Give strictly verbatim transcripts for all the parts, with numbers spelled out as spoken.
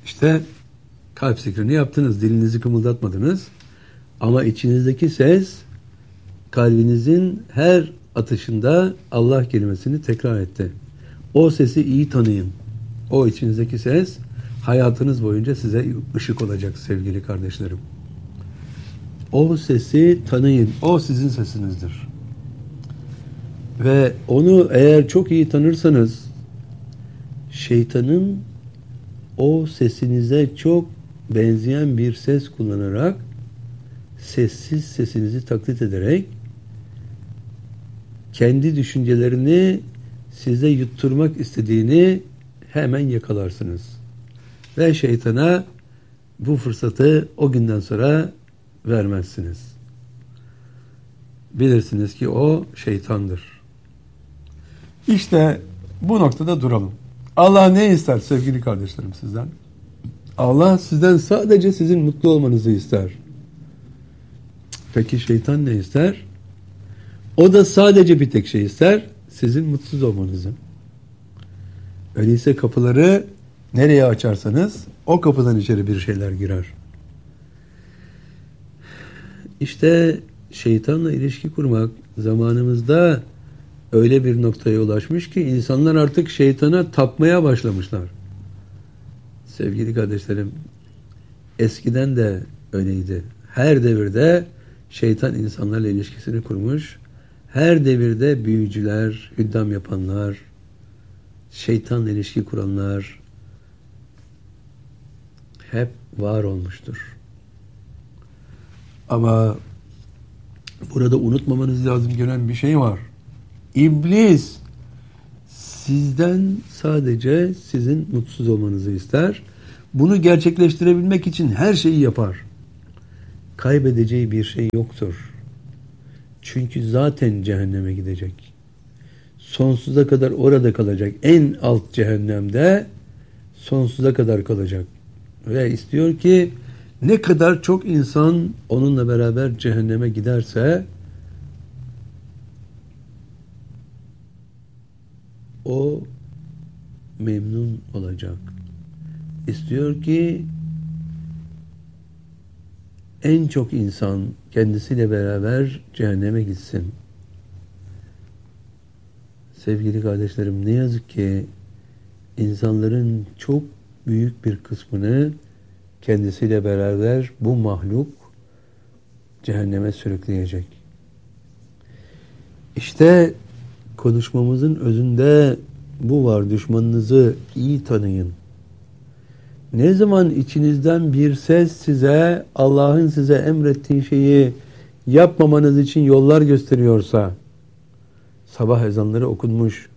İşte kalp zikrini yaptınız, dilinizi kımıldatmadınız. Ama içinizdeki ses, kalbinizin her atışında Allah kelimesini tekrar etti. O sesi iyi tanıyın. O içinizdeki ses, hayatınız boyunca size ışık olacak sevgili kardeşlerim. O sesi tanıyın. O sizin sesinizdir. Ve onu eğer çok iyi tanırsanız, şeytanın o sesinize çok benzeyen bir ses kullanarak, sessiz sesinizi taklit ederek, kendi düşüncelerini size yutturmak istediğini hemen yakalarsınız. Ve şeytana bu fırsatı o günden sonra vermezsiniz. Bilirsiniz ki o şeytandır. İşte bu noktada duralım. Allah ne ister sevgili kardeşlerim sizden? Allah sizden sadece sizin mutlu olmanızı ister. Peki şeytan ne ister? O da sadece bir tek şey ister. Sizin mutsuz olmanızı. Öyleyse kapıları nereye açarsanız o kapıdan içeri bir şeyler girer. İşte şeytanla ilişki kurmak zamanımızda öyle bir noktaya ulaşmış ki insanlar artık şeytana tapmaya başlamışlar. Sevgili kardeşlerim, eskiden de öyleydi. Her devirde şeytan insanlarla ilişkisini kurmuş. Her devirde büyücüler, hüddam yapanlar, şeytanla ilişki kuranlar hep var olmuştur. Ama burada unutmamanız lazım gelen bir şey var. İblis sizden sadece sizin mutsuz olmanızı ister. Bunu gerçekleştirebilmek için her şeyi yapar. Kaybedeceği bir şey yoktur. Çünkü zaten cehenneme gidecek. Sonsuza kadar orada kalacak. En alt cehennemde sonsuza kadar kalacak. Ve istiyor ki ne kadar çok insan onunla beraber cehenneme giderse o memnun olacak. İstiyor ki en çok insan kendisiyle beraber cehenneme gitsin. Sevgili kardeşlerim, ne yazık ki insanların çok büyük bir kısmını kendisiyle beraber bu mahluk cehenneme sürükleyecek. İşte konuşmamızın özünde bu var. Düşmanınızı iyi tanıyın. Ne zaman içinizden bir ses size Allah'ın size emrettiği şeyi yapmamanız için yollar gösteriyorsa, sabah ezanları okunmuş,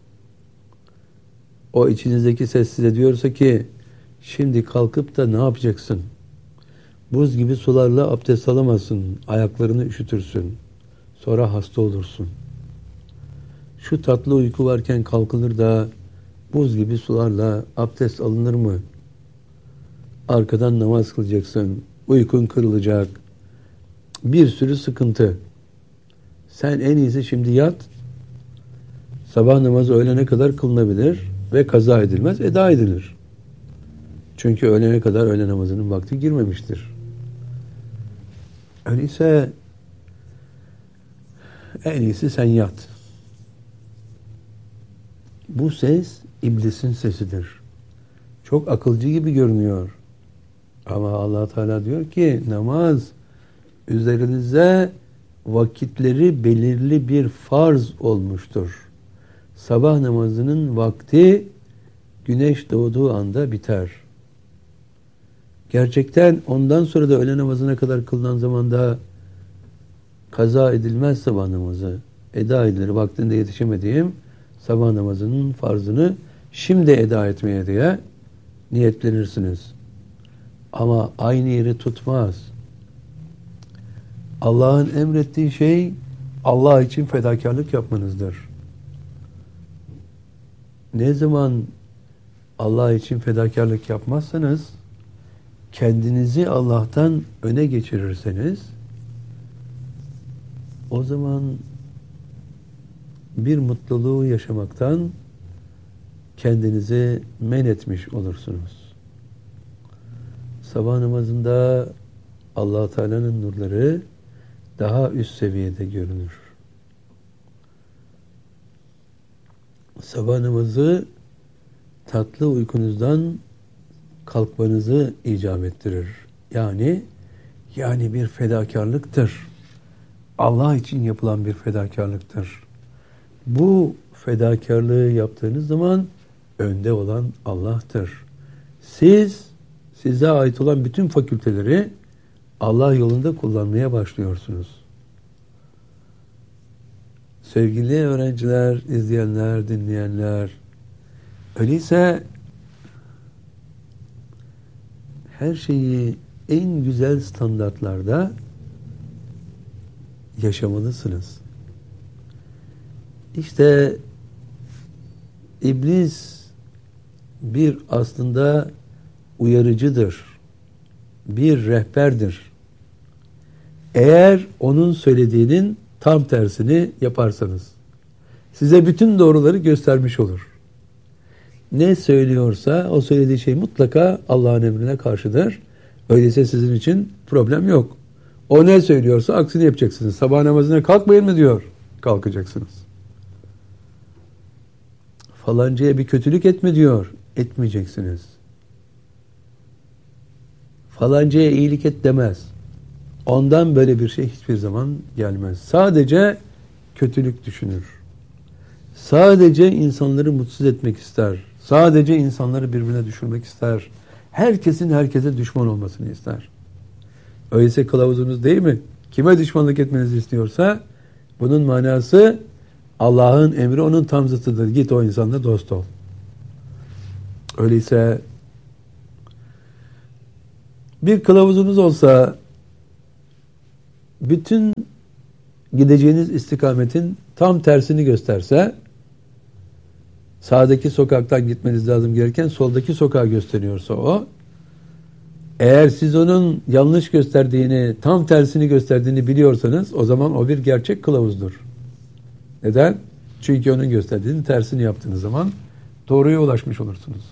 o içinizdeki ses size diyorsa ki şimdi kalkıp da ne yapacaksın? Buz gibi sularla abdest alamazsın, ayaklarını üşütürsün, sonra hasta olursun. Şu tatlı uyku varken kalkılır da buz gibi sularla abdest alınır mı? Arkadan namaz kılacaksın, uykun kırılacak, bir sürü sıkıntı. Sen en iyisi şimdi yat, sabah namazı öğlene kadar kılınabilir ve kaza edilmez, eda edilir. Çünkü öğlene kadar öğle namazının vakti girmemiştir. Öyleyse en iyisi sen yat. Bu ses iblisin sesidir. Çok akılcı gibi görünüyor. Ama Allah Teala diyor ki namaz üzerinize vakitleri belirli bir farz olmuştur. Sabah namazının vakti güneş doğduğu anda biter. Gerçekten ondan sonra da öğle namazına kadar kılınan zamanda kaza edilmez sabah namazı. Eda edilir. Vaktinde yetişemediğim sabah namazının farzını şimdi eda etmeye diye niyetlenirsiniz. Ama aynı yeri tutmaz. Allah'ın emrettiği şey Allah için fedakarlık yapmanızdır. Ne zaman Allah için fedakarlık yapmazsanız, kendinizi Allah'tan öne geçirirseniz, o zaman bir mutluluğu yaşamaktan kendinizi men etmiş olursunuz. sabah namazında Allah-u Teala'nın nurları daha üst seviyede görünür. Sabah namazı tatlı uykunuzdan kalkmanızı icap ettirir. Yani yani bir fedakarlıktır. Allah için yapılan bir fedakarlıktır. Bu fedakarlığı yaptığınız zaman önde olan Allah'tır. Siz size ait olan bütün fakülteleri Allah yolunda kullanmaya başlıyorsunuz. Sevgili öğrenciler, izleyenler, dinleyenler, öyleyse her şeyi en güzel standartlarda yaşamalısınız. İşte iblis bir aslında uyarıcıdır. Bir rehberdir. Eğer onun söylediğinin tam tersini yaparsanız size bütün doğruları göstermiş olur. Ne söylüyorsa o söylediği şey mutlaka Allah'ın emrine karşıdır. Öyleyse sizin için problem yok. O ne söylüyorsa aksini yapacaksınız. Sabah namazına kalkmayın mı diyor? Kalkacaksınız. Falancaya bir kötülük etme diyor. Etmeyeceksiniz. Falancaya iyilik et demez. Ondan böyle bir şey hiçbir zaman gelmez. Sadece kötülük düşünür. Sadece insanları mutsuz etmek ister. Sadece insanları birbirine düşürmek ister. Herkesin herkese düşman olmasını ister. Öyleyse kılavuzunuz değil mi? Kime düşmanlık etmenizi istiyorsa bunun manası Allah'ın emri onun tam zıttıdır. Git o insanla dost ol. Öyleyse bir kılavuzunuz olsa bütün gideceğiniz istikametin tam tersini gösterse, sağdaki sokaktan gitmeniz lazım gereken soldaki sokağı gösteriyorsa o, eğer siz onun yanlış gösterdiğini, tam tersini gösterdiğini biliyorsanız o zaman o bir gerçek kılavuzdur. Neden? Çünkü onun gösterdiğinin tersini yaptığınız zaman doğruya ulaşmış olursunuz.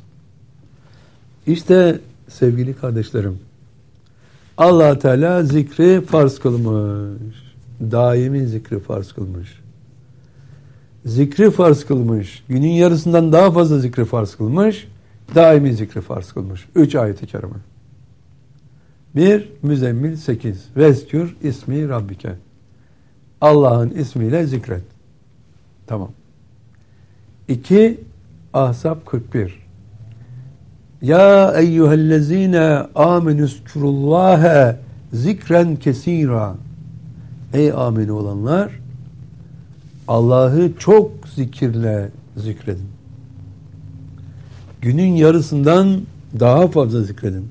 İşte sevgili kardeşlerim, Allah Teala zikri farz kılmış. Daimi zikri farz kılmış. Zikri farz kılmış. Günün yarısından daha fazla zikri farz kılmış. Daimi zikri farz kılmış. Üç ayet-i kerime. Bir, Müzzemmil sekiz. Vezkür ismi Rabbike. Allah'ın ismiyle zikret. Tamam. İki, Ahzab kırk bir. Ya eyyühellezine amenüskürullâhe zikren kesîrâ. Ey ameni olanlar, Allah'ı çok zikirle zikredin. Günün yarısından daha fazla zikredin.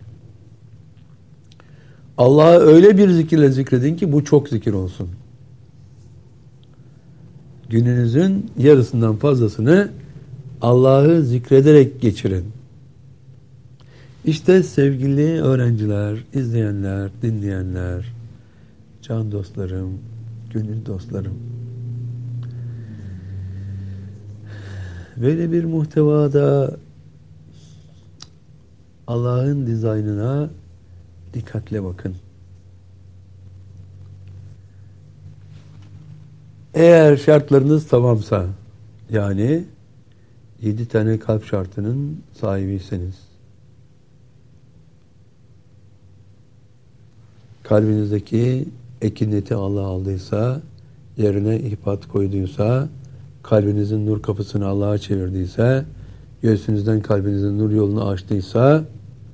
Allah'ı öyle bir zikirle zikredin ki bu çok zikir olsun. Gününüzün yarısından fazlasını Allah'ı zikrederek geçirin. İşte sevgili öğrenciler, izleyenler, dinleyenler, can dostlarım, gönül dostlarım. Böyle bir muhtevada Allah'ın dizaynına dikkatle bakın. Eğer şartlarınız tamamsa, yani yedi tane kalp şartının sahibiyseniz, kalbinizdeki ekineti Allah aldıysa, yerine ihbat koyduysa, kalbinizin nur kapısını Allah'a çevirdiyse, göğsünüzden kalbinizin nur yolunu açtıysa,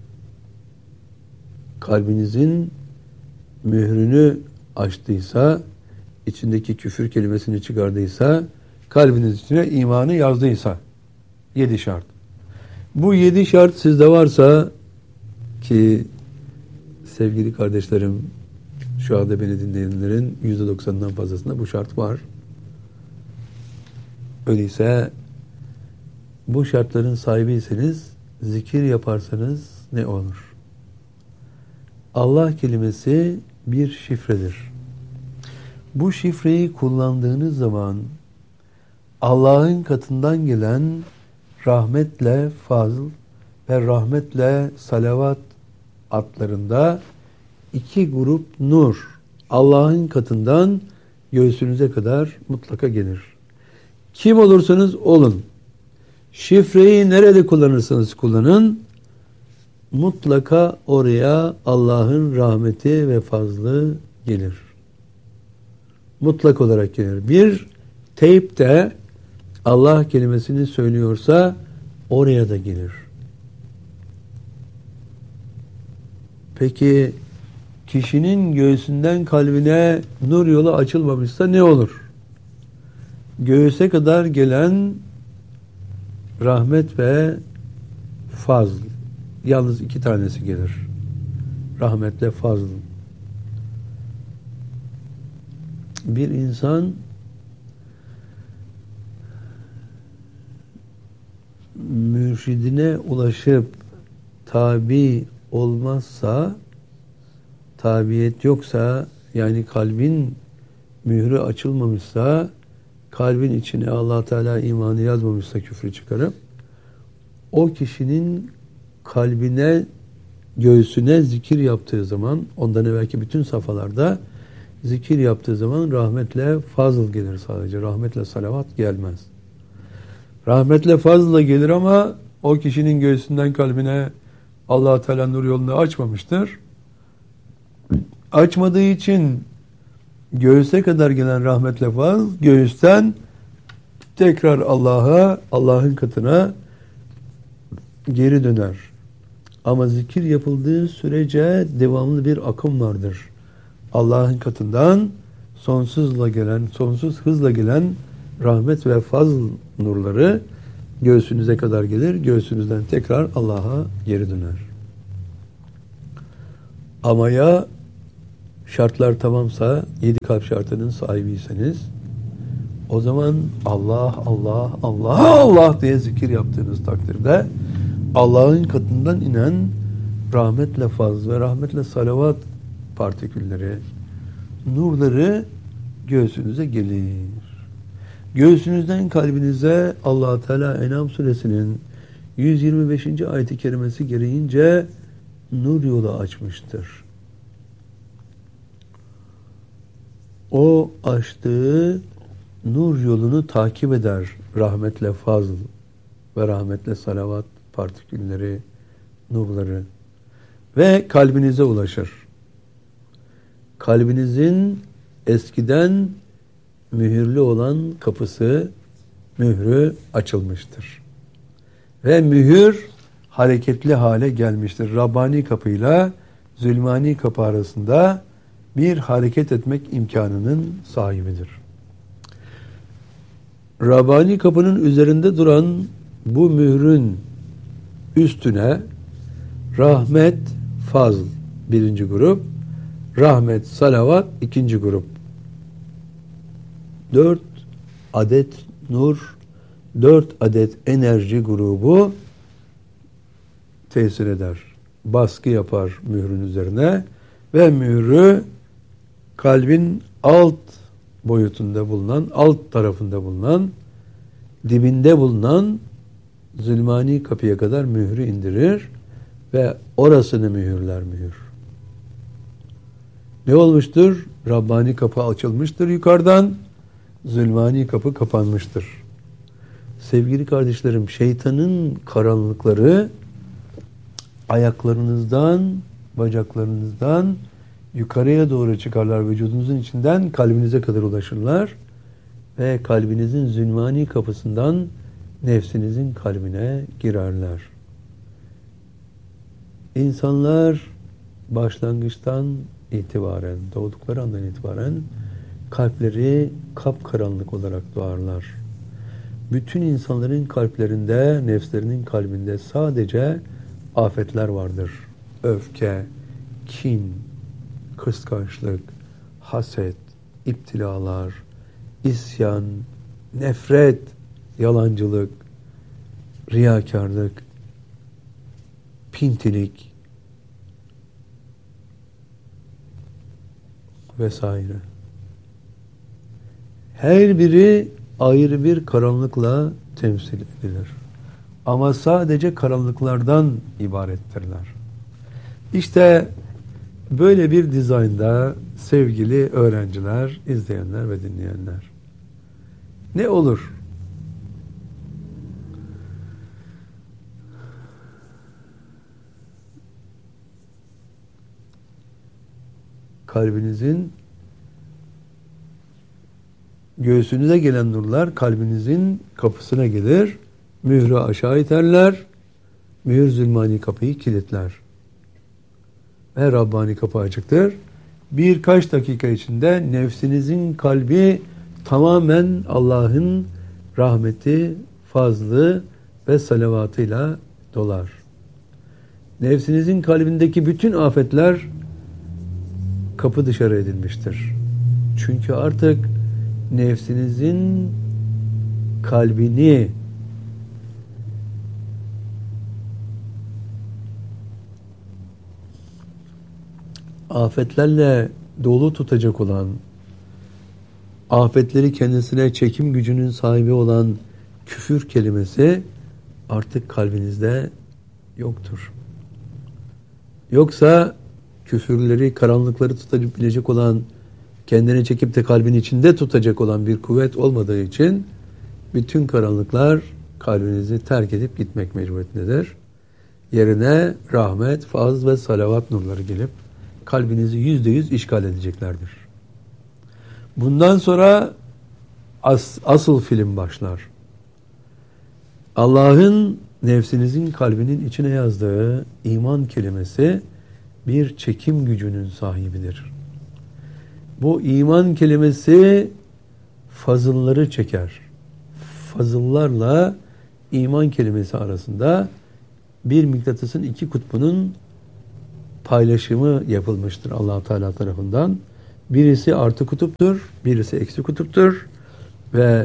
kalbinizin mührünü açtıysa, içindeki küfür kelimesini çıkardıysa, kalbiniz içine imanı yazdıysa, yedi şart. Bu yedi şart sizde varsa, ki sevgili kardeşlerim, şu anda beni dinleyenlerin yüzde doksanından fazlasında bu şart var. Öyleyse bu şartların sahibiyseniz zikir yaparsanız ne olur? Allah kelimesi bir şifredir. Bu şifreyi kullandığınız zaman Allah'ın katından gelen rahmetle fazl ve rahmetle salavat atlarında iki grup nur Allah'ın katından göğsünüze kadar mutlaka gelir. Kim olursanız olun, şifreyi nerede kullanırsanız kullanın, mutlaka oraya Allah'ın rahmeti ve fazlı gelir. Mutlak olarak gelir. Bir teypte Allah kelimesini söylüyorsa oraya da gelir. Peki kişinin göğsünden kalbine nur yolu açılmamışsa ne olur? Göğüse kadar gelen rahmet ve fazl. Yalnız iki tanesi gelir. Rahmetle fazl. Bir insan mürşidine ulaşıp tabi olmazsa, tabiyet yoksa, yani kalbin mührü açılmamışsa, kalbin içine Allah Teala imanı yazmamışsa küfrü çıkarıp, o kişinin kalbine, göğsüne zikir yaptığı zaman, ondan evvelki bütün safhalarda zikir yaptığı zaman rahmetle fazıl gelir sadece. Rahmetle salavat gelmez. Rahmetle fazla gelir ama o kişinin göğsünden kalbine Allah Teala nur yolunu açmamıştır. Açmadığı için göğüse kadar gelen rahmetle fazl, göğüsten tekrar Allah'a, Allah'ın katına geri döner. Ama zikir yapıldığı sürece devamlı bir akım vardır. Allah'ın katından sonsuzla gelen, sonsuz hızla gelen rahmet ve fazl nurları göğsünüze kadar gelir. Göğsünüzden tekrar Allah'a geri döner. Ama ya şartlar tamamsa, yedi kalp şartının sahibiyseniz, o zaman Allah, Allah, Allah, Allah diye zikir yaptığınız takdirde Allah'ın katından inen rahmetle fazl ve rahmetle salavat partikülleri, nurları göğsünüze gelir. Göğsünüzden kalbinize Allah Teala En'am suresinin yüz yirmi beşinci ayet-i kerimesi gereğince nur yolu açmıştır. O açtığı nur yolunu takip eder rahmetle fazl ve rahmetle salavat partikülleri, nurları ve kalbinize ulaşır. Kalbinizin eskiden mühürlü olan kapısı, mührü açılmıştır. Ve mühür hareketli hale gelmiştir. Rabbani kapıyla zulmani kapı arasında bir hareket etmek imkanının sahibidir. Rabbani kapının üzerinde duran bu mührün üstüne rahmet, fazl birinci grup, rahmet, salavat ikinci grup. Dört adet nur, dört adet enerji grubu tesir eder. Baskı yapar mührün üzerine ve mührü kalbin alt boyutunda bulunan, alt tarafında bulunan, dibinde bulunan zulmani kapıya kadar mührü indirir ve orasını mühürler mühür. Ne olmuştur? Rabbani kapı açılmıştır yukarıdan, zulmani kapı kapanmıştır. Sevgili kardeşlerim, şeytanın karanlıkları ayaklarınızdan, bacaklarınızdan yukarıya doğru çıkarlar, vücudunuzun içinden kalbinize kadar ulaşırlar ve kalbinizin zulmani kapısından nefsinizin kalbine girerler. İnsanlar başlangıçtan itibaren, doğdukları andan itibaren kalpleri kapkaranlık olarak doğarlar. Bütün insanların kalplerinde, nefslerinin kalbinde sadece afetler vardır. Öfke, kin, kıskançlık, haset, iptilalar, isyan, nefret, yalancılık, riyakarlık, pintilik vesaire. Her biri ayrı bir karanlıkla temsil edilir. Ama sadece karanlıklardan ibarettirler. İşte böyle bir dizaynda sevgili öğrenciler, izleyenler ve dinleyenler, ne olur? Kalbinizin, göğsünüze gelen nurlar kalbinizin kapısına gelir, mührü aşağı iterler, mühür zulmani kapıyı kilitler. Ve Rabbani kapı açıktır. Birkaç dakika içinde nefsinizin kalbi tamamen Allah'ın rahmeti, fazlı ve salavatıyla dolar. Nefsinizin kalbindeki bütün afetler kapı dışarı edilmiştir. Çünkü artık nefsinizin kalbini afetlerle dolu tutacak olan, afetleri kendisine çekim gücünün sahibi olan küfür kelimesi artık kalbinizde yoktur. Yoksa küfürleri, karanlıkları tutabilecek olan, kendine çekip de kalbin içinde tutacak olan bir kuvvet olmadığı için bütün karanlıklar kalbinizi terk edip gitmek mecburiyetindedir. Yerine rahmet, faz ve salavat nurları gelip kalbinizi yüzde yüz işgal edeceklerdir. Bundan sonra as, asıl film başlar. Allah'ın nefsinizin kalbinin içine yazdığı iman kelimesi bir çekim gücünün sahibidir. Bu iman kelimesi fazılları çeker. Fazıllarla iman kelimesi arasında bir mıknatısın iki kutbunun paylaşımı yapılmıştır Allah Teala tarafından. Birisi artı kutuptur, birisi eksi kutuptur ve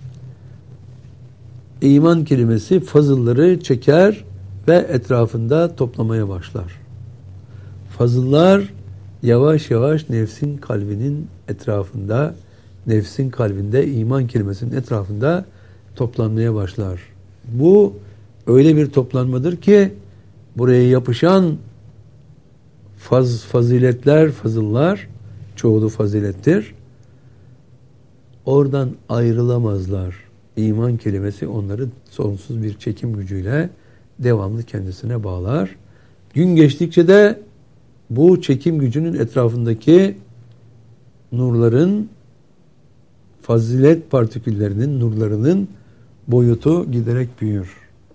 iman kelimesi fazılları çeker ve etrafında toplamaya başlar. Fazıllar yavaş yavaş nefsin kalbinin etrafında, nefsin kalbinde iman kelimesinin etrafında toplanmaya başlar. Bu öyle bir toplanmadır ki buraya yapışan faz, faziletler, fazıllar, çoğulu fazilettir. Oradan ayrılamazlar. İman kelimesi onları sonsuz bir çekim gücüyle devamlı kendisine bağlar. Gün geçtikçe de bu çekim gücünün etrafındaki nurların, fazilet partiküllerinin, nurlarının boyutu giderek büyür.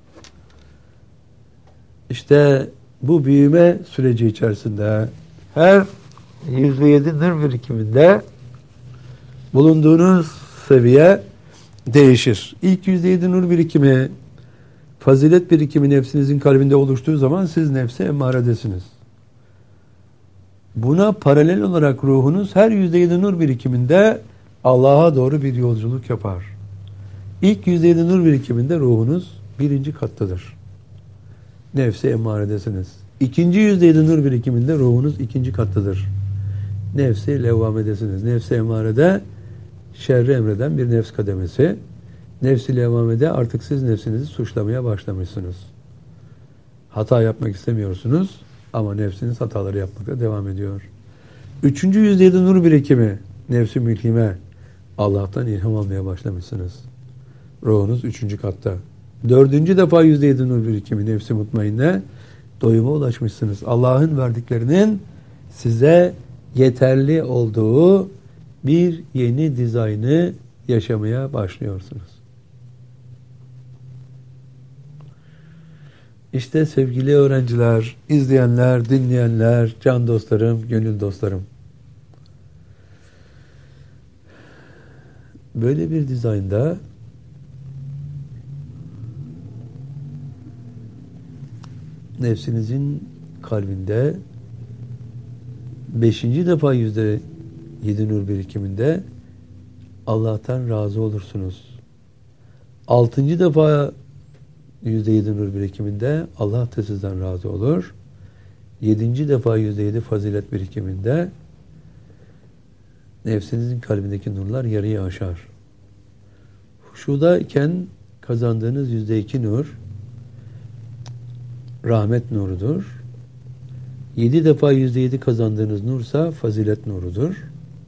İşte bu büyüme süreci içerisinde her yüzde yedi nur birikiminde bulunduğunuz seviye değişir. İlk yüzde yedi nur birikimi, fazilet birikimi nefsinizin kalbinde oluştuğu zaman siz nefse emmaredesiniz. Buna paralel olarak ruhunuz her yüzde yedi nur birikiminde Allah'a doğru bir yolculuk yapar. İlk yüzde yedi nur birikiminde ruhunuz birinci kattadır. Nefse emmaredesiniz. İkinci yüzde yedi nur birikiminde ruhunuz ikinci kattadır. Nefsi levvamedesiniz. Nefsi emmarede şerri emreden bir nefs kademesi. Nefsi levvamede artık siz nefsinizi suçlamaya başlamışsınız. Hata yapmak istemiyorsunuz ama nefsiniz hataları yapmakta devam ediyor. Üçüncü yüzde yedi nur birikimi nefsi mülhime. Allah'tan ilham almaya başlamışsınız. Ruhunuz üçüncü katta. Dördüncü defa yüzde yedi nur birikimi nefsi mutmainne. Doyuma ulaşmışsınız. Allah'ın verdiklerinin size yeterli olduğu bir yeni dizaynı yaşamaya başlıyorsunuz. İşte sevgili öğrenciler, izleyenler, dinleyenler, can dostlarım, gönül dostlarım. Böyle bir dizaynda nefsinizin kalbinde beşinci defa yüzde yedi nur birikiminde Allah'tan razı olursunuz. Altıncı defa yüzde yedi nur birikiminde Allah da sizden razı olur. Yedinci defa yüzde yedi fazilet birikiminde nefsinizin kalbindeki nurlar yarıyı aşar. Huşudayken kazandığınız yüzde iki nur rahmet nurudur. Yedi defa yüzde yedi kazandığınız nursa fazilet nurudur.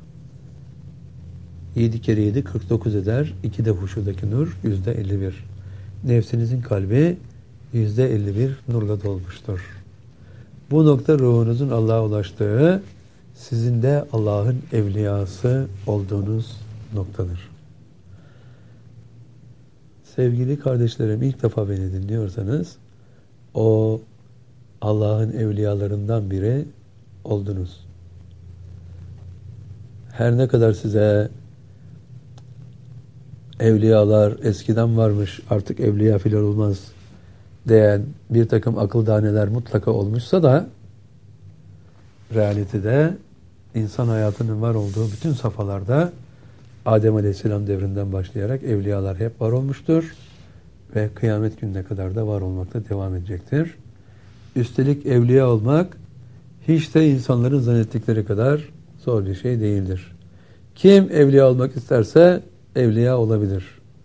Yedi kere yedi kırk dokuz eder. İki de huşudaki nur yüzde elli bir. Nefsinizin kalbi yüzde elli bir nurla dolmuştur. Bu nokta ruhunuzun Allah'a ulaştığı, sizin de Allah'ın evliyası olduğunuz noktadır. Sevgili kardeşlerim, ilk defa beni dinliyorsanız, o Allah'ın evliyalarından biri oldunuz. Her ne kadar size evliyalar eskiden varmış, artık evliya filan olmaz diyen bir takım akıl daneler mutlaka olmuşsa da, realitede insan hayatının var olduğu bütün safhalarda Adem Aleyhisselam devrinden başlayarak evliyalar hep var olmuştur ve kıyamet gününe kadar da var olmakta devam edecektir. Üstelik evliya olmak hiç de insanların zannettikleri kadar zor bir şey değildir. Kim evliya olmak isterse evliya olabilir.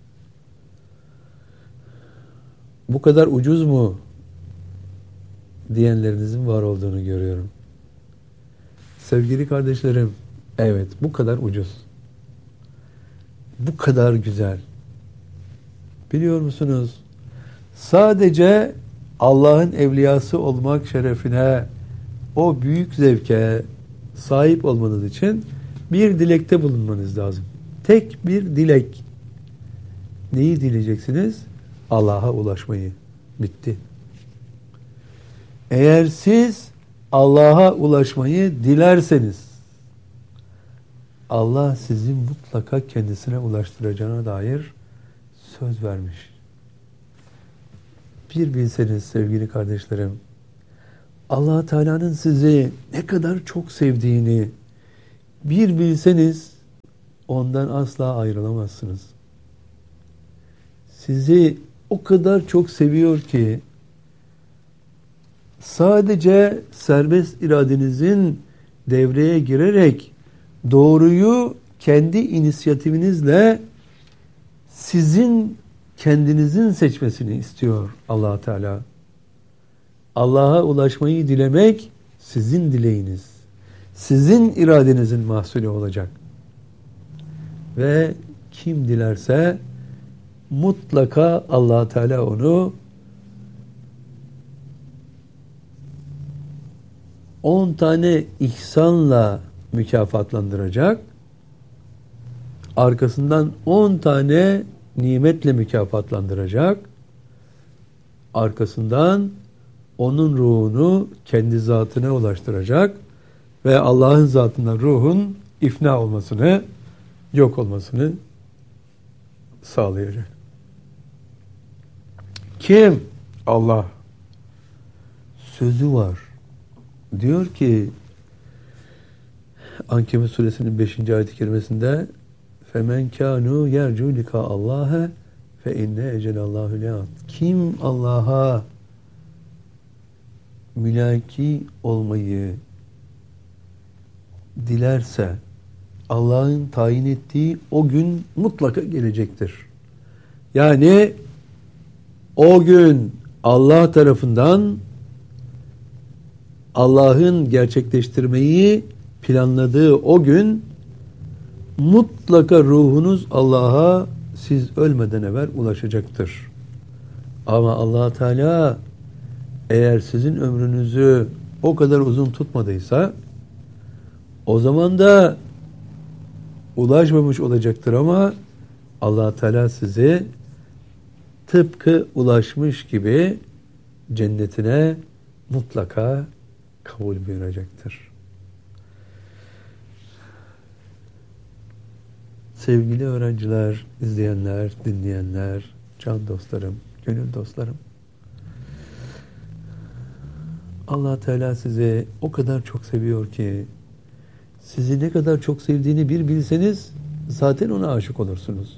Bu kadar ucuz mu diyenlerinizin var olduğunu görüyorum. Sevgili kardeşlerim, evet, bu kadar ucuz. Bu kadar güzel. Biliyor musunuz? Sadece Allah'ın evliyası olmak şerefine, o büyük zevke sahip olmanız için bir dilekte bulunmanız lazım. Tek bir dilek. Neyi dileyeceksiniz? Allah'a ulaşmayı. Bitti. Eğer siz Allah'a ulaşmayı dilerseniz, Allah sizi mutlaka kendisine ulaştıracağına dair söz vermiş. Bir bilseniz sevgili kardeşlerim, Allah Teala'nın sizi ne kadar çok sevdiğini bir bilseniz, ondan asla ayrılamazsınız. Sizi o kadar çok seviyor ki, sadece serbest iradenizin devreye girerek doğruyu kendi inisiyatifinizle sizin kendinizin seçmesini istiyor Allah Teala. Allah'a ulaşmayı dilemek sizin dileğiniz, sizin iradenizin mahsulü olacak. Ve kim dilerse mutlaka Allah Teala onu on tane ihsanla mükafatlandıracak. Arkasından on tane nimetle mükafatlandıracak. Arkasından onun ruhunu kendi zatına ulaştıracak ve Allah'ın zatına ruhun ifna olmasını, yok olmasını sağlayacak. Kim? Allah. Sözü var. Diyor ki Ankebut suresinin beşinci ayet-i kerimesinde فَمَنْ كَانُوا يَرْجُوا لِقَاءَ اللّٰهَ فَاِنَّ اَجَلَ اللّٰهُ لَاَتٍ. Kim Allah'a mülaki olmayı dilerse Allah'ın tayin ettiği o gün mutlaka gelecektir. Yani o gün Allah tarafından Allah'ın gerçekleştirmeyi planladığı o gün mutlaka ruhunuz Allah'a siz ölmeden evvel ulaşacaktır. Ama Allah Teala eğer sizin ömrünüzü o kadar uzun tutmadıysa o zaman da ulaşmamış olacaktır ama Allah Teala sizi tıpkı ulaşmış gibi cennetine mutlaka kabul buyuracaktır. Sevgili öğrenciler, izleyenler, dinleyenler, can dostlarım, gönül dostlarım. Allah Teala sizi o kadar çok seviyor ki sizi ne kadar çok sevdiğini bir bilseniz zaten ona aşık olursunuz.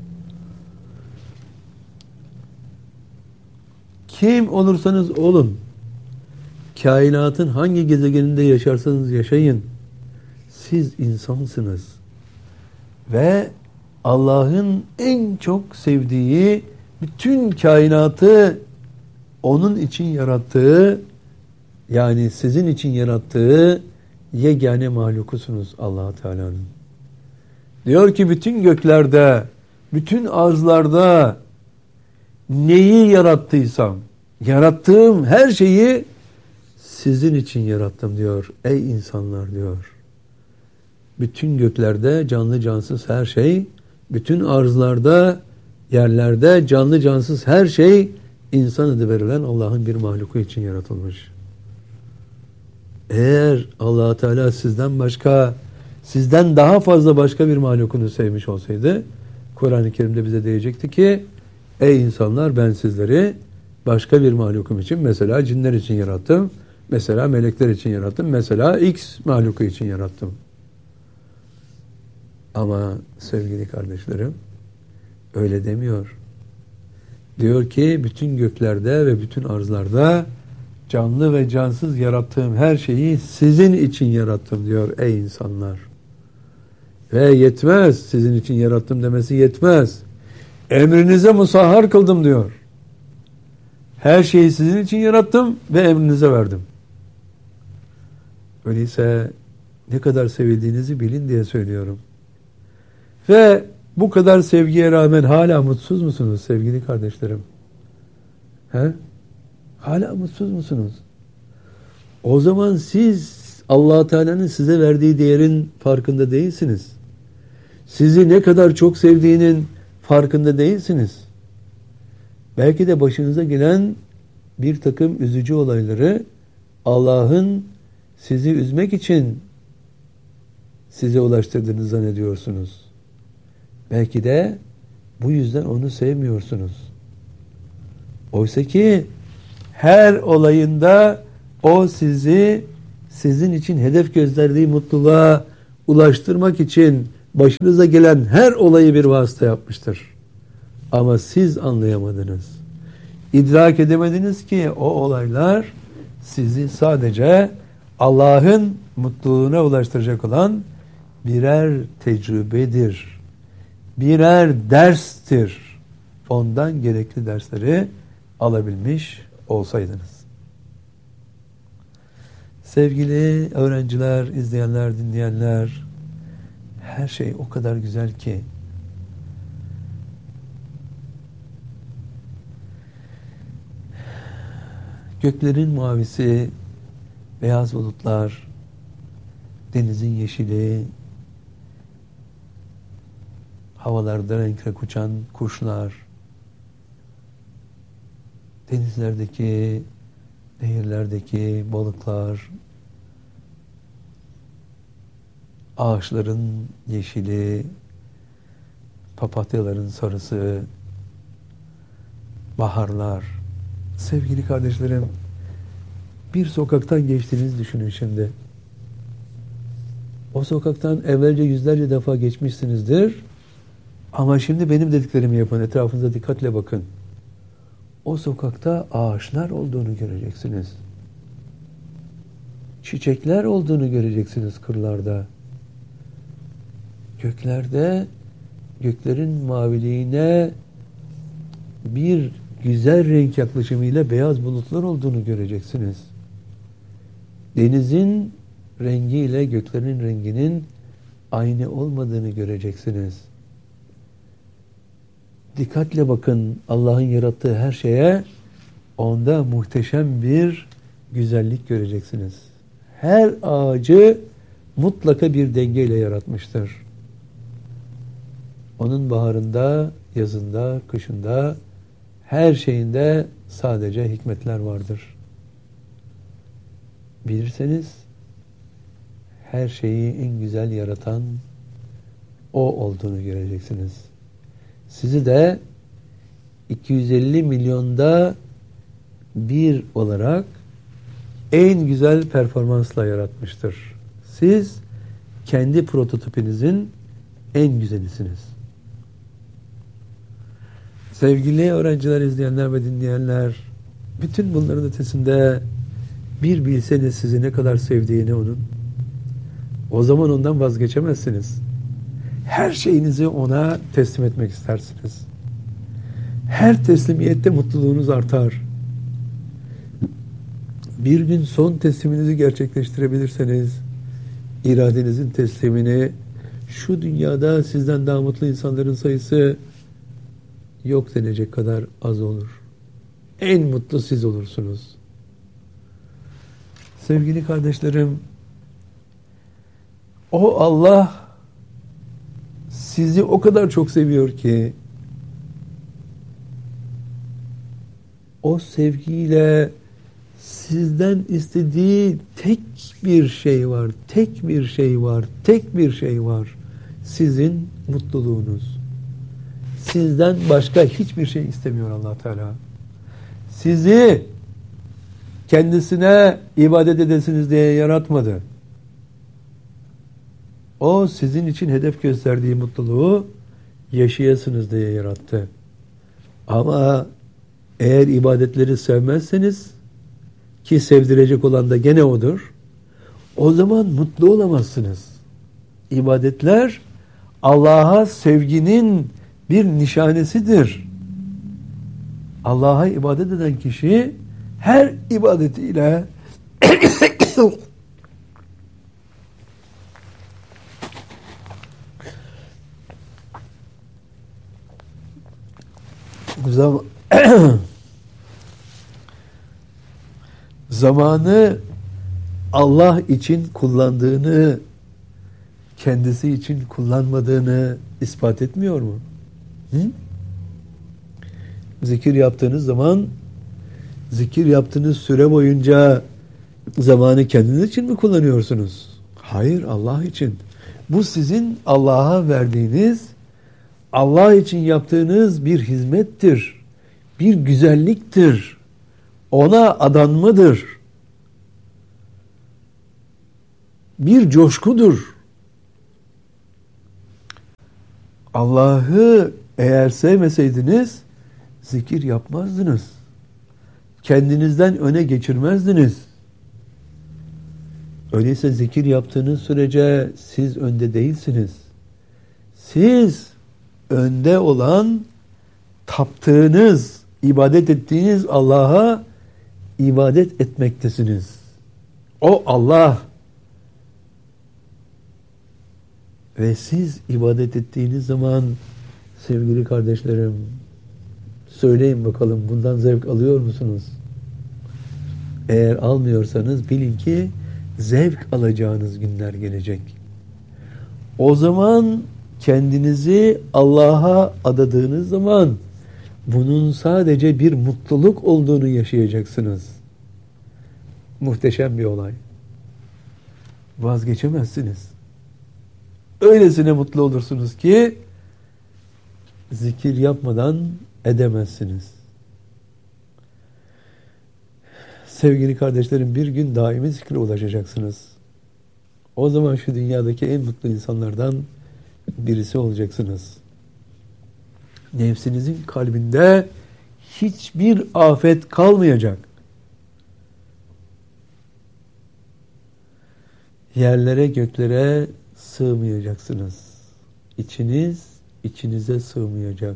Kim olursanız olun, kainatın hangi gezegeninde yaşarsanız yaşayın, siz insansınız. Ve Allah'ın en çok sevdiği, bütün kainatı onun için yarattığı Yani sizin için yarattığı yegane mahlukusunuz Allah Teala'nın. Diyor ki bütün göklerde, bütün arzlarda neyi yarattıysam, yarattığım her şeyi sizin için yarattım diyor. Ey insanlar diyor. Bütün göklerde canlı cansız her şey, bütün arzlarda, yerlerde canlı cansız her şey insan adı verilen Allah'ın bir mahluku için yaratılmış. Eğer Allah Teala sizden başka, sizden daha fazla başka bir mahlukunu sevmiş olsaydı, Kur'an-ı Kerim'de bize diyecekti ki, ey insanlar ben sizleri başka bir mahlukum için, mesela cinler için yarattım, mesela melekler için yarattım, mesela X mahluku için yarattım. Ama sevgili kardeşlerim, öyle demiyor. Diyor ki bütün göklerde ve bütün arzlarda canlı ve cansız yarattığım her şeyi sizin için yarattım diyor ey insanlar. Ve yetmez, sizin için yarattım demesi yetmez. Emrinize musahhar kıldım diyor. Her şeyi sizin için yarattım ve emrinize verdim. Öyleyse ne kadar sevildiğinizi bilin diye söylüyorum. Ve bu kadar sevgiye rağmen hala mutsuz musunuz sevgili kardeşlerim? He? Hala mutsuz musunuz? O zaman siz Allah Teala'nın size verdiği değerin farkında değilsiniz. Sizi ne kadar çok sevdiğinin farkında değilsiniz. Belki de başınıza gelen bir takım üzücü olayları Allah'ın sizi üzmek için size ulaştırdığını zannediyorsunuz. Belki de bu yüzden onu sevmiyorsunuz. Oysa ki her olayında o sizi sizin için hedef gösterdiği mutluluğa ulaştırmak için başınıza gelen her olayı bir vasıta yapmıştır. Ama siz anlayamadınız. İdrak edemediniz ki o olaylar sizi sadece Allah'ın mutluluğuna ulaştıracak olan birer tecrübedir. Birer derstir. Ondan gerekli dersleri alabilmiş olsaydınız. Sevgili öğrenciler, izleyenler, dinleyenler, her şey o kadar güzel ki göklerin mavisi, beyaz bulutlar, denizin yeşili, havalarda renk renk uçan kuşlar, denizlerdeki, nehirlerdeki balıklar, ağaçların yeşili, papatyaların sarısı, baharlar. Sevgili kardeşlerim, bir sokaktan geçtiğinizi düşünün şimdi. O sokaktan evvelce yüzlerce defa geçmişsinizdir. Ama şimdi benim dediklerimi yapın. Etrafınıza dikkatle bakın. O sokakta ağaçlar olduğunu göreceksiniz. Çiçekler olduğunu göreceksiniz kırlarda. Göklerde, göklerin maviliğine bir güzel renk yaklaşımıyla beyaz bulutlar olduğunu göreceksiniz. Denizin rengiyle göklerin renginin aynı olmadığını göreceksiniz. Dikkatle bakın Allah'ın yarattığı her şeye, onda muhteşem bir güzellik göreceksiniz. Her ağacı mutlaka bir dengeyle yaratmıştır. Onun baharında, yazında, kışında, her şeyinde sadece hikmetler vardır. Bilirseniz her şeyi en güzel yaratan o olduğunu göreceksiniz. Sizi de iki yüz elli milyonda bir olarak en güzel performansla yaratmıştır. Siz kendi prototipinizin en güzelisiniz. Sevgili öğrenciler, izleyenler ve dinleyenler, bütün bunların ötesinde bir bilseniz sizi ne kadar sevdiğini onun, o zaman ondan vazgeçemezsiniz. Her şeyinizi ona teslim etmek istersiniz. Her teslimiyette mutluluğunuz artar. bir gün son tesliminizi gerçekleştirebilirseniz, iradenizin teslimini, şu dünyada sizden daha mutlu insanların sayısı yok denecek kadar az olur. En mutlu siz olursunuz. Sevgili kardeşlerim, o Allah sizi o kadar çok seviyor ki, o sevgiyle sizden istediği tek bir şey var, tek bir şey var, tek bir şey var. Sizin mutluluğunuz. Sizden başka hiçbir şey istemiyor Allah Teala. Sizi kendisine ibadet edesiniz diye yaratmadı. O sizin için hedef gösterdiği mutluluğu yaşayasınız diye yarattı. Ama eğer ibadetleri sevmezseniz, ki sevdirecek olan da gene odur, o zaman mutlu olamazsınız. İbadetler Allah'a sevginin bir nişanesidir. Allah'a ibadet eden kişi her ibadetiyle Zam zamanı Allah için kullandığını, kendisi için kullanmadığını ispat etmiyor mu? Hı? Zikir yaptığınız zaman, zikir yaptığınız süre boyunca zamanı kendiniz için mi kullanıyorsunuz? Hayır, Allah için. Bu sizin Allah'a verdiğiniz, Allah için yaptığınız bir hizmettir, bir güzelliktir, ona adanmadır, bir coşkudur. Allah'ı eğer sevmeseydiniz zikir yapmazdınız, kendinizden öne geçirmezdiniz. Öyleyse zikir yaptığınız sürece siz önde değilsiniz. Siz önde olan, taptığınız, ibadet ettiğiniz Allah'a ibadet etmektesiniz. O Allah. Ve siz ibadet ettiğiniz zaman sevgili kardeşlerim, söyleyin bakalım, bundan zevk alıyor musunuz? Eğer almıyorsanız bilin ki zevk alacağınız günler gelecek. O zaman kendinizi Allah'a adadığınız zaman bunun sadece bir mutluluk olduğunu yaşayacaksınız. Muhteşem bir olay. Vazgeçemezsiniz. Öylesine mutlu olursunuz ki zikir yapmadan edemezsiniz. Sevgili kardeşlerim, bir gün daimi zikre ulaşacaksınız. O zaman şu dünyadaki en mutlu insanlardan birisi olacaksınız. Nefsinizin kalbinde hiçbir afet kalmayacak. Yerlere göklere sığmayacaksınız. İçiniz içinize sığmayacak.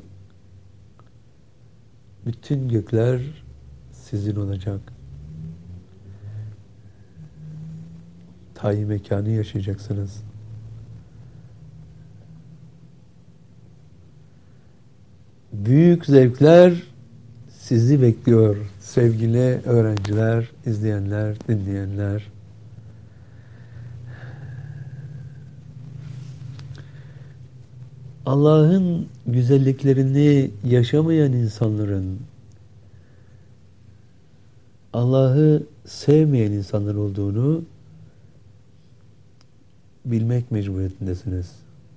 Bütün gökler sizin olacak. Tayyip mekanı yaşayacaksınız. Büyük zevkler sizi bekliyor sevgili öğrenciler, izleyenler, dinleyenler. Allah'ın güzelliklerini yaşamayan insanların, Allah'ı sevmeyen insanlar olduğunu bilmek mecburiyetindesiniz.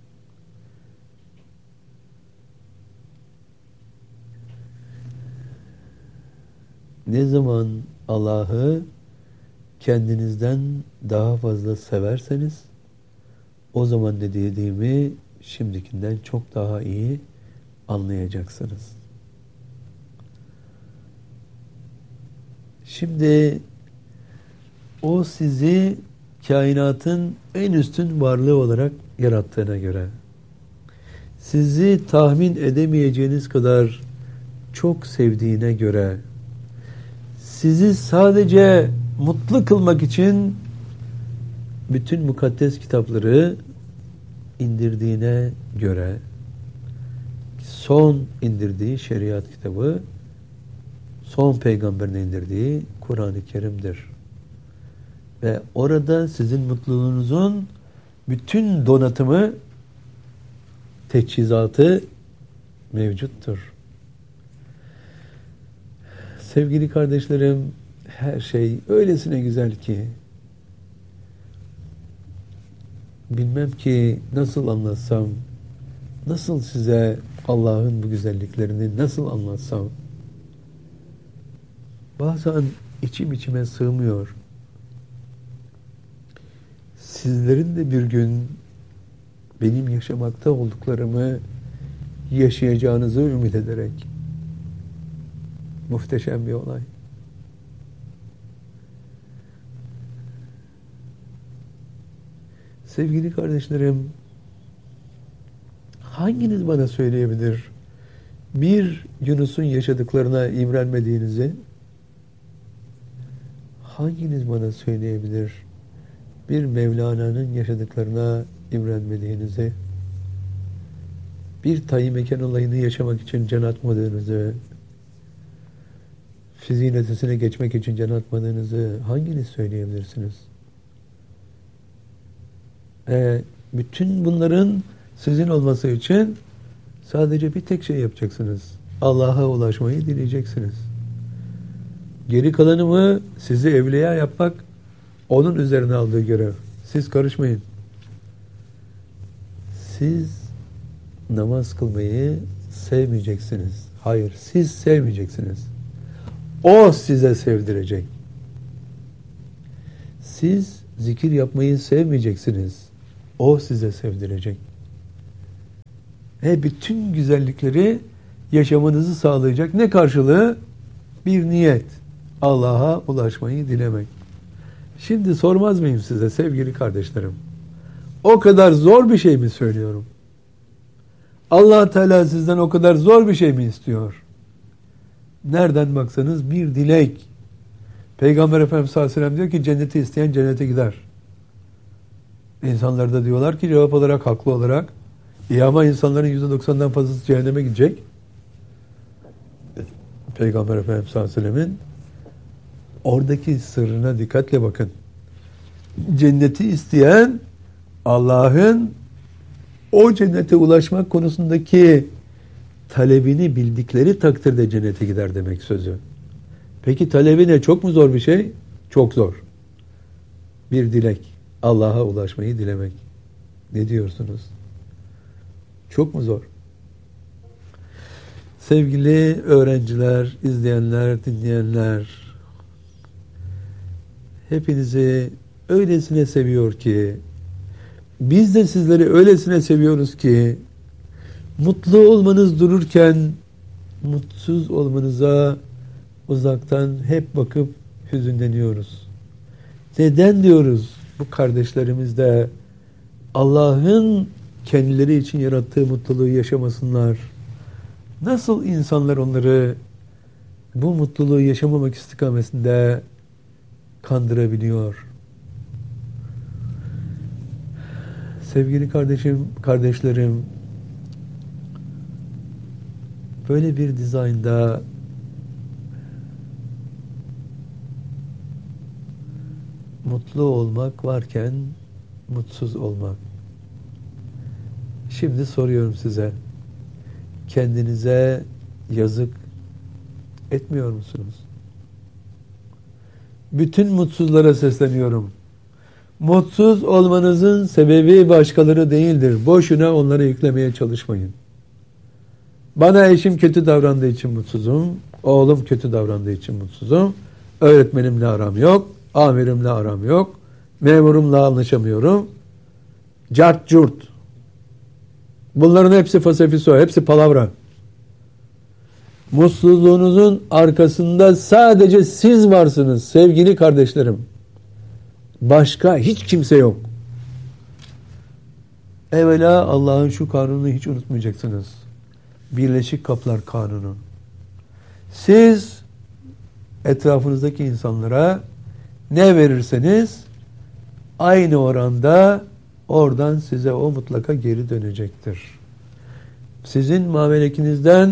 Ne zaman Allah'ı kendinizden daha fazla severseniz, o zaman ne dediğimi şimdikinden çok daha iyi anlayacaksınız. Şimdi o sizi kainatın en üstün varlığı olarak yarattığına göre, sizi tahmin edemeyeceğiniz kadar çok sevdiğine göre, sizi sadece mutlu kılmak için bütün mukaddes kitapları indirdiğine göre son indirdiği şeriat kitabı, son peygamberin indirdiği Kur'an-ı Kerim'dir. Ve orada sizin mutluluğunuzun bütün donatımı, teçhizatı mevcuttur. Sevgili kardeşlerim, her şey öylesine güzel ki bilmem ki nasıl anlatsam, nasıl size Allah'ın bu güzelliklerini nasıl anlatsam. Bazen içim içime sığmıyor. Sizlerin de bir gün benim yaşamakta olduklarımı yaşayacağınızı ümit ederek. Muhteşem bir olay. Sevgili kardeşlerim, hanginiz bana söyleyebilir bir Yunus'un yaşadıklarına imrenmediğinizi? Hanginiz bana söyleyebilir bir Mevlana'nın yaşadıklarına imrenmediğinizi? Bir Tayyip Mekan olayını yaşamak için can atmadığınızı, fiziğin ötesine geçmek için can atmadığınızı hanginiz söyleyebilirsiniz? Ee, bütün bunların sizin olması için sadece bir tek şey yapacaksınız. Allah'a ulaşmayı dileyeceksiniz. Geri kalanı mı sizi evliya yapmak onun üzerine aldığı görev. Siz karışmayın. Siz namaz kılmayı sevmeyeceksiniz. Hayır, siz sevmeyeceksiniz. O size sevdirecek. Siz zikir yapmayı sevmeyeceksiniz. O size sevdirecek. Ve bütün güzellikleri yaşamanızı sağlayacak. Ne karşılığı? Bir niyet. Allah'a ulaşmayı dilemek. Şimdi sormaz mıyım size sevgili kardeşlerim? O kadar zor bir şey mi söylüyorum? Allah Teala sizden o kadar zor bir şey mi istiyor? Nereden baksanız bir dilek. Peygamber Efendimiz sallallahu aleyhi ve sellem diyor ki cenneti isteyen cennete gider. İnsanlar da diyorlar ki cevap olarak, haklı olarak, iyi ama insanların yüzde doksandan fazlası cehenneme gidecek. Peygamber Efendimiz sallallahu aleyhi ve sellemin oradaki sırrına dikkatle bakın. Cenneti isteyen Allah'ın o cennete ulaşmak konusundaki talebini bildikleri takdirde cennete gider demek sözü. Peki talebi ne? Çok mu zor bir şey? Çok zor. Bir dilek. Allah'a ulaşmayı dilemek. Ne diyorsunuz? Çok mu zor? Sevgili öğrenciler, izleyenler, dinleyenler, hepinizi öylesine seviyor ki, biz de sizleri öylesine seviyoruz ki, mutlu olmanız dururken, mutsuz olmanıza uzaktan hep bakıp hüzünleniyoruz. Neden diyoruz? Bu kardeşlerimiz de Allah'ın kendileri için yarattığı mutluluğu yaşamasınlar. Nasıl insanlar onları bu mutluluğu yaşamamak istikametinde kandırabiliyor? Sevgili kardeşim, kardeşlerim, böyle bir dizaynda mutlu olmak varken mutsuz olmak. Şimdi soruyorum size. Kendinize yazık etmiyor musunuz? Bütün mutsuzlara sesleniyorum. Mutsuz olmanızın sebebi başkaları değildir. Boşuna onları yüklemeye çalışmayın. Bana eşim kötü davrandığı için mutsuzum. Oğlum kötü davrandığı için mutsuzum. Öğretmenimle aram yok. Amirimle aram yok. Memurumla anlaşamıyorum. Cart curt. Bunların hepsi fasefiso, hepsi palavra. Mutsuzluğunuzun arkasında sadece siz varsınız sevgili kardeşlerim. Başka hiç kimse yok. Evvela Allah'ın şu kanununu hiç unutmayacaksınız. Birleşik Kaplar Kanunu. Siz etrafınızdaki insanlara ne verirseniz aynı oranda oradan size o mutlaka geri dönecektir. Sizin mamelekinizden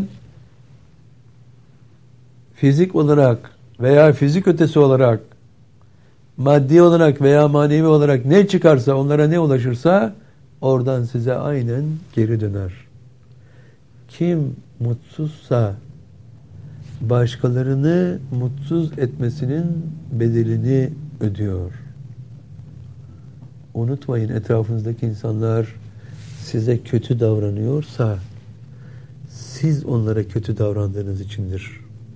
fizik olarak veya fizik ötesi olarak, maddi olarak veya manevi olarak ne çıkarsa, onlara ne ulaşırsa oradan size aynen geri döner. Kim mutsuzsa başkalarını mutsuz etmesinin bedelini ödüyor. Unutmayın, etrafınızdaki insanlar size kötü davranıyorsa siz onlara kötü davrandığınız içindir.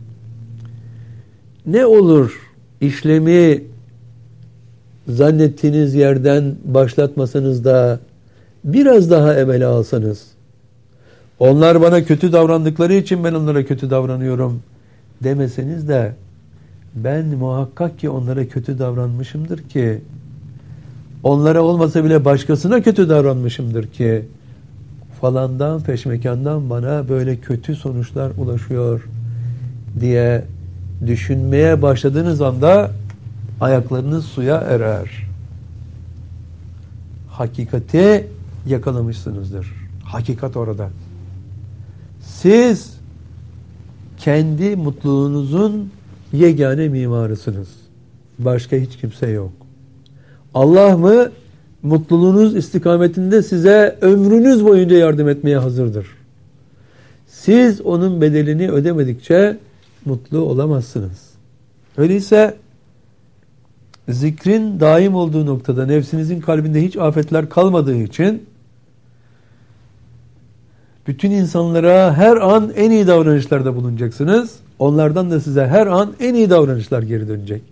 Ne olur işlemi zannettiğiniz yerden başlatmasanız da biraz daha evvel alsanız, onlar bana kötü davrandıkları için ben onlara kötü davranıyorum demeseniz de ben muhakkak ki onlara kötü davranmışımdır ki, onlara olmasa bile başkasına kötü davranmışımdır ki falandan peşmekandan bana böyle kötü sonuçlar ulaşıyor diye düşünmeye başladığınız anda ayaklarınız suya erer. Hakikati yakalamışsınızdır. Hakikat orada. Siz kendi mutluluğunuzun yegane mimarısınız. Başka hiç kimse yok. Allah mı mutluluğunuz istikametinde size ömrünüz boyunca yardım etmeye hazırdır. Siz onun bedelini ödemedikçe mutlu olamazsınız. Öyleyse zikrin daim olduğu noktada nefsinizin kalbinde hiç afetler kalmadığı için bütün insanlara her an en iyi davranışlarda bulunacaksınız. Onlardan da size her an en iyi davranışlar geri dönecek.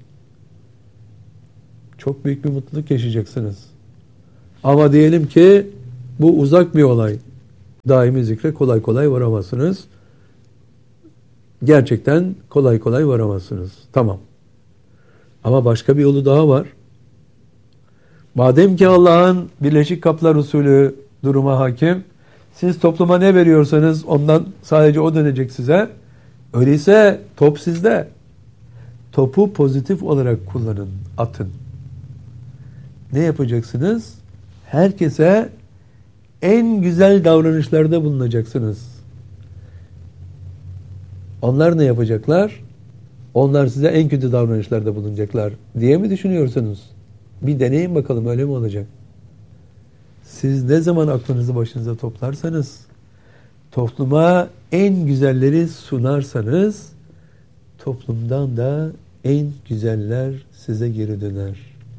Çok büyük bir mutluluk yaşayacaksınız. Ama diyelim ki bu uzak bir olay. Daimi zikre kolay kolay varamazsınız. Gerçekten kolay kolay varamazsınız. Tamam. Ama başka bir yolu daha var. Madem ki Allah'ın birleşik kaplar usulü duruma hakim, siz topluma ne veriyorsanız ondan sadece o dönecek size. Öyleyse top sizde. Topu pozitif olarak kullanın, atın. Ne yapacaksınız? Herkese en güzel davranışlarda bulunacaksınız. Onlar ne yapacaklar? Onlar size en kötü davranışlarda bulunacaklar diye mi düşünüyorsunuz? Bir deneyin bakalım, öyle mi olacak? Siz ne zaman aklınızı başınıza toplarsanız, topluma en güzelleri sunarsanız, toplumdan da en güzeller size geri döner.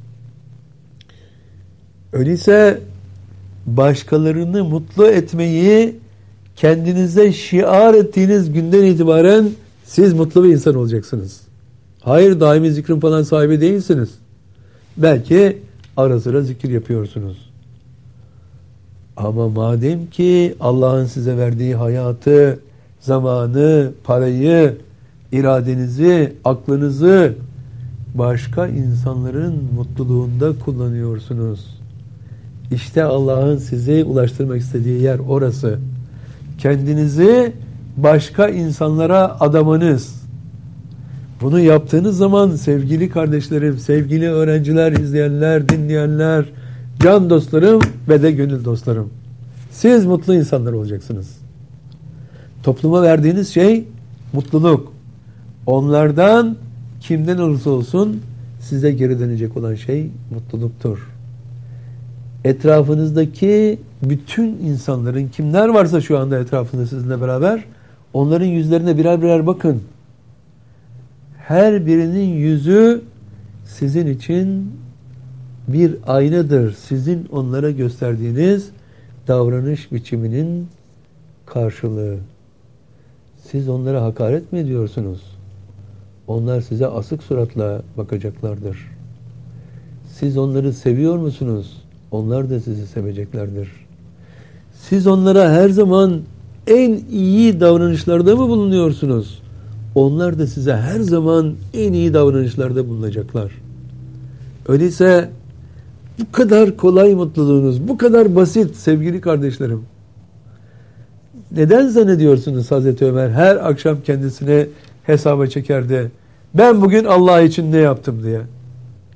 Öyleyse başkalarını mutlu etmeyi kendinize şiar ettiğiniz günden itibaren siz mutlu bir insan olacaksınız. Hayır, daimi zikrin falan sahibi değilsiniz. Belki ara sıra zikir yapıyorsunuz. Ama madem ki Allah'ın size verdiği hayatı, zamanı, parayı, iradenizi, aklınızı başka insanların mutluluğunda kullanıyorsunuz. İşte Allah'ın sizi ulaştırmak istediği yer orası. Kendinizi başka insanlara adamanız. Bunu yaptığınız zaman sevgili kardeşlerim, sevgili öğrenciler, izleyenler, dinleyenler, can dostlarım ve de gönül dostlarım, siz mutlu insanlar olacaksınız. Topluma verdiğiniz şey mutluluk. Onlardan kimden olursa olsun size geri dönecek olan şey mutluluktur. Etrafınızdaki bütün insanların, kimler varsa şu anda etrafında sizinle beraber, onların yüzlerine birer birer bakın. Her birinin yüzü sizin için bir aynadır. Sizin onlara gösterdiğiniz davranış biçiminin karşılığı. Siz onlara hakaret mi ediyorsunuz? Onlar size asık suratla bakacaklardır. Siz onları seviyor musunuz? Onlar da sizi seveceklerdir. Siz onlara her zaman en iyi davranışlarda mı bulunuyorsunuz? Onlar da size her zaman en iyi davranışlarda bulunacaklar. Öyleyse bu kadar kolay mutluluğunuz, bu kadar basit sevgili kardeşlerim. Neden zannediyorsunuz Hazreti Ömer her akşam kendisine hesaba çekerdi? Ben bugün Allah için ne yaptım diye.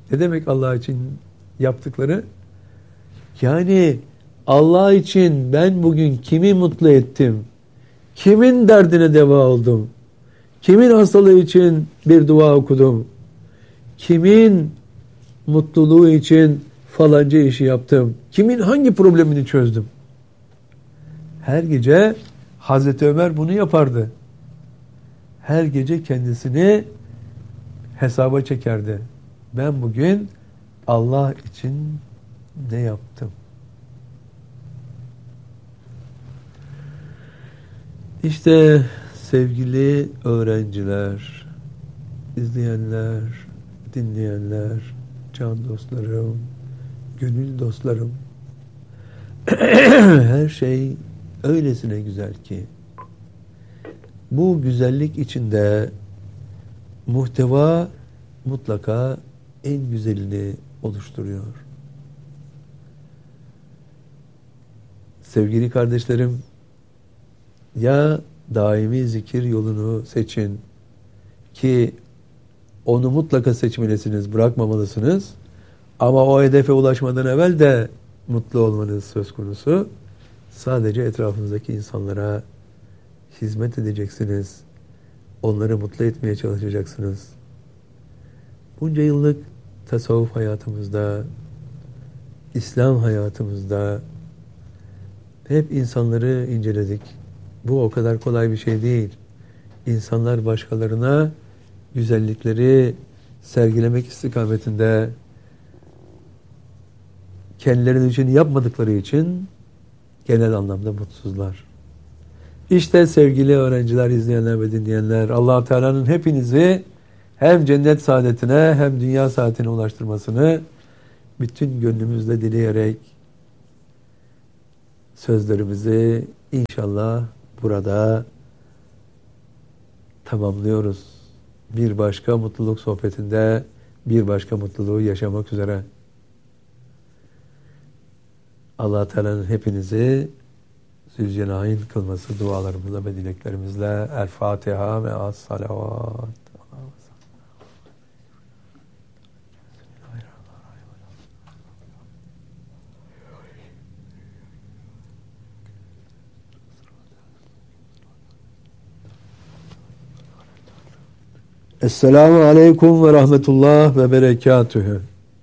Ne demek Allah için yaptıkları? Yani Allah için ben bugün kimi mutlu ettim? Kimin derdine deva oldum? Kimin hastalığı için bir dua okudum? Kimin mutluluğu için falanca işi yaptım? Kimin hangi problemini çözdüm? Her gece Hazreti Ömer bunu yapardı. Her gece kendisini hesaba çekerdi. Ben bugün Allah için ne yaptım? İşte sevgili öğrenciler, izleyenler, dinleyenler, can dostlarım, gönül dostlarım, her şey öylesine güzel ki bu güzellik içinde muhteva mutlaka en güzelini oluşturuyor. Sevgili kardeşlerim, ya daimi zikir yolunu seçin ki onu mutlaka seçmelisiniz, bırakmamalısınız. Ama o hedefe ulaşmadan evvel de mutlu olmanız söz konusu. Sadece etrafınızdaki insanlara hizmet edeceksiniz. Onları mutlu etmeye çalışacaksınız. Bunca yıllık tasavvuf hayatımızda, İslam hayatımızda hep insanları inceledik. Bu o kadar kolay bir şey değil. İnsanlar başkalarına güzellikleri sergilemek istikametinde kendilerinin için yapmadıkları için genel anlamda mutsuzlar. İşte sevgili öğrenciler, izleyenler ve dinleyenler, Allah Teala'nın hepinizi hem cennet saadetine hem dünya saadetine ulaştırmasını bütün gönlümüzle dileyerek sözlerimizi inşallah burada tamamlıyoruz. Bir başka mutluluk sohbetinde bir başka mutluluğu yaşamak üzere. Allah Teala'nın hepinizi Zülcelal'in kılması dualarımızla ve dileklerimizle El Fatiha ve Az Salavat. Esselamu Aleyküm ve Rahmetullah ve Berekatühü.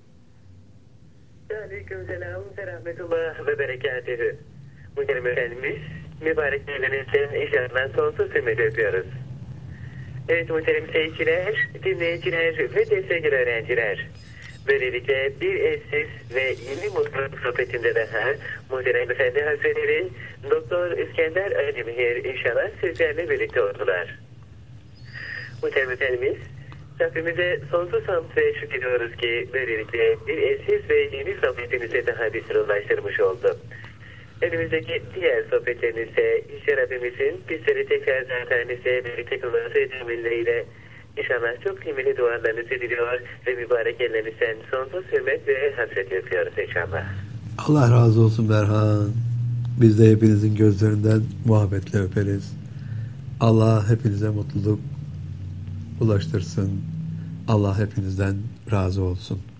Aleyküm selam ve rahmetullah ve berekatühü. Muhterem Efendimiz, mübarek yerlerinizden inşallah sonsuz hürmet ediyoruz. Evet muhterem seyirciler, dinleyiciler ve sevgili öğrenciler. Böylelikle bir eşsiz ve yeni mutluluk sohbetinde daha Muhterem Efendi Hazretleri Doktor İskender Aydemir inşallah sizlerle birlikte oldular. Muhterem Efendimiz, Rabbimize sonsuz hamd ve şükrediyoruz ki böylelikle bir eşsiz ve yeni sohbetimize daha bir sıralaştırmış oldu. Önümüzdeki diğer sohbetlerinizde işte Rabbimizin bizleri tekrar zatenizle birlikte kılması edilmeleriyle inşallah çok kıymetli dualarınızı diliyor ve mübarek ellerinizden sonsuz hürmet ve hasret yapıyoruz inşallah. Allah razı olsun Berhan. Biz de hepinizin gözlerinden muhabbetle öperiz. Allah hepinize mutluluk ulaştırsın. Allah hepinizden razı olsun.